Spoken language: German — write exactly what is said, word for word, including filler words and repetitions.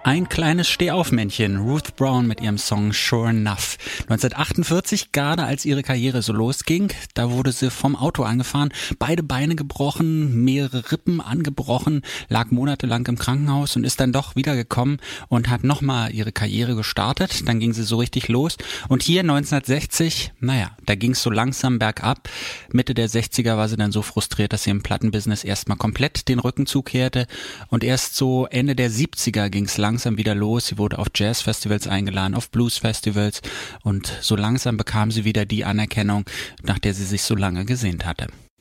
Ein kleines Stehaufmännchen, Ruth Brown mit ihrem Song Sure Enough. neunzehnhundertachtundvierzig, gerade als ihre Karriere so losging, da wurde sie vom Auto angefahren, beide Beine gebrochen, mehrere Rippen angebrochen, lag monatelang im Krankenhaus und ist dann doch wiedergekommen und hat nochmal ihre Karriere gestartet. Dann ging sie so richtig los und hier neunzehnhundertsechzig, naja, da ging es so langsam bergab. Mitte der sechziger war sie dann so frustriert, dass sie im Plattenbusiness erstmal komplett den Rücken zukehrte und erst so Ende der siebziger ging es langsam langsam wieder los. Sie wurde auf Jazzfestivals eingeladen, auf Bluesfestivals und so langsam bekam sie wieder die Anerkennung, nach der sie sich so lange gesehnt hatte.